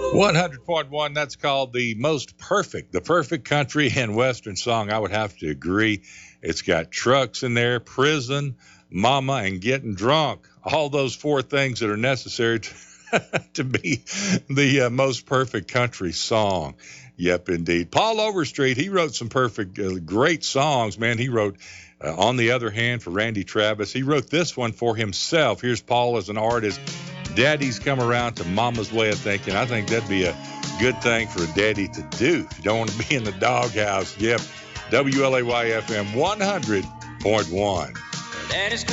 100.1, that's called the perfect country and western song. I would have to agree. It's got trucks in there, prison, mama, and getting drunk. All those four things that are necessary to be the most perfect country song. Yep, indeed. Paul Overstreet, he wrote some great songs, man. He wrote On the Other Hand for Randy Travis. He wrote this one for himself. Here's Paul as an artist. Daddy's come around to mama's way of thinking. I think that'd be a good thing for a daddy to do. If you don't want to be in the doghouse, yep. WLAY FM 100.1.